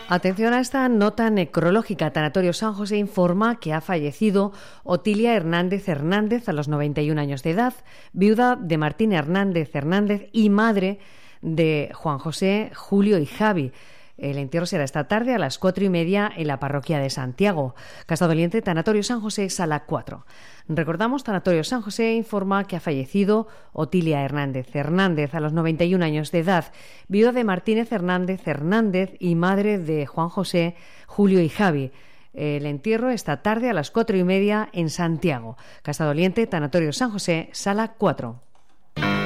Atención a esta nota necrológica. Tanatorio San José informa que ha fallecido Otilia Hernández Hernández a los 91 años de edad, viuda de Martín Hernández Hernández y madre de Juan José, Julio y Javi. El entierro será esta tarde a las 4:30 en la parroquia de Santiago. Casa Doliente, Tanatorio San José, sala 4. Recordamos, Tanatorio San José informa que ha fallecido Otilia Hernández Hernández a los 91 años de edad, viuda de Martínez Hernández Hernández y madre de Juan José, Julio y Javi. El entierro esta tarde a las 4:30 en Santiago. Casa Doliente, Tanatorio San José, sala 4.